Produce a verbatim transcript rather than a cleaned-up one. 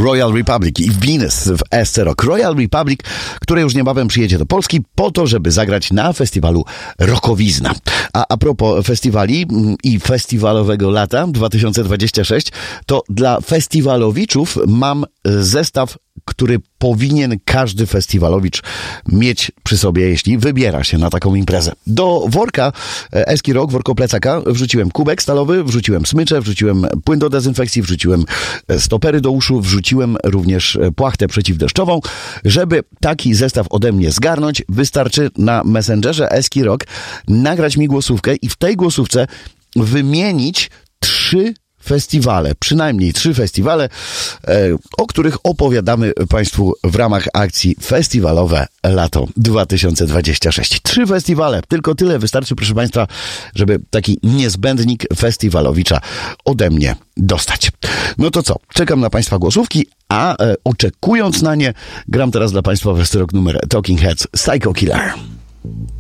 Royal Republic i Venus w S C Rock. Royal Republic, które już niebawem przyjedzie do Polski po to, żeby zagrać na festiwalu Rockowizna. A a propos festiwali i festiwalowego lata dwa tysiące dwudziestego szóstego, to dla festiwalowiczów mam zestaw, który powinien każdy festiwalowicz mieć przy sobie, jeśli wybiera się na taką imprezę. Do worka Eski Rock, worko plecaka, wrzuciłem kubek stalowy, wrzuciłem smycze, wrzuciłem płyn do dezynfekcji, wrzuciłem stopery do uszu, wrzuciłem również płachtę przeciwdeszczową. Żeby taki zestaw ode mnie zgarnąć, wystarczy na Messengerze Eski Rock nagrać mi głosówkę i w tej głosówce wymienić trzy festiwale, przynajmniej trzy festiwale, o których opowiadamy Państwu w ramach akcji Festiwalowe Lato dwa tysiące dwudziesty szósty. Trzy festiwale, tylko tyle wystarczy, proszę Państwa, żeby taki niezbędnik festiwalowicza ode mnie dostać. No to co? Czekam na Państwa głosówki, a e, oczekując na nie, gram teraz dla Państwa w Rock numer Talking Heads Psycho Killer.